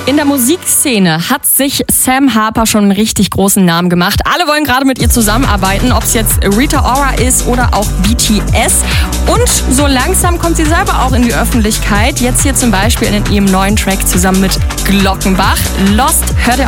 In der Musikszene hat sich Sam Harper schon einen richtig großen Namen gemacht. Alle wollen gerade mit ihr zusammenarbeiten, ob es jetzt Rita Ora ist oder auch BTS. Und so langsam kommt sie selber auch in die Öffentlichkeit. Jetzt hier zum Beispiel in ihrem neuen Track zusammen mit Glockenbach. Lost hört ihr